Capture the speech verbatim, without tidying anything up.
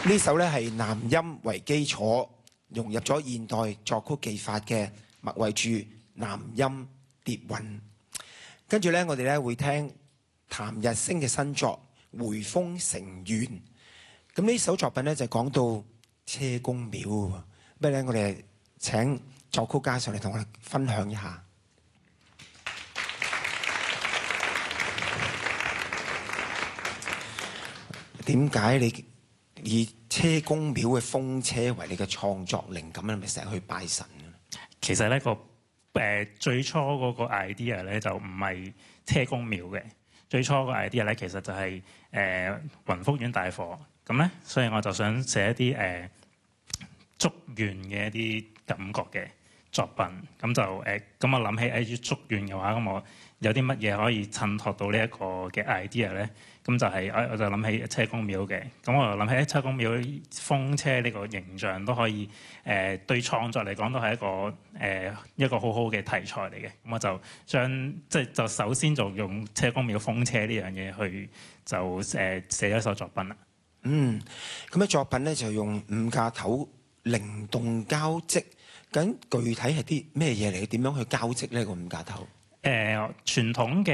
呢首咧係南音為基礎，融入咗現代作曲技法嘅麥慧柱南音蝶韻。跟住咧，我哋咧會聽譚日升嘅新作《回風城願》。咁呢首作品咧就講到車公廟喎。不如咧，我哋請作曲家上嚟同我哋分享一下。點解你以車公廟嘅風車為你嘅創作靈感咧？咪成日去拜神嘅？ 其實呢個誒、呃、最初嗰個 idea 咧就唔係車公廟嘅，最初個 idea 咧其實就係誒雲福院大火咁咧，所以我就想寫一啲誒祝願嘅一啲感覺嘅作品，咁就誒咁、呃、我諗起誒要祝願嘅話，咁我有啲乜嘢可以襯托到呢一個嘅 idea 咧？咁就係我我就諗起車公廟嘅，咁我就諗起車公廟風車呢個形象都可以誒、呃、對創作嚟講都係一個誒、呃、一個好好嘅題材嚟嘅。咁我就將即係就首先就用車公廟風車呢樣嘢去就誒寫咗一首作品啦。 嗯，咁嘅作品咧就用五架頭靈動交織，咁具體係啲咩嘢嚟？點樣去交織呢個五架頭？ 誒、呃、傳統嘅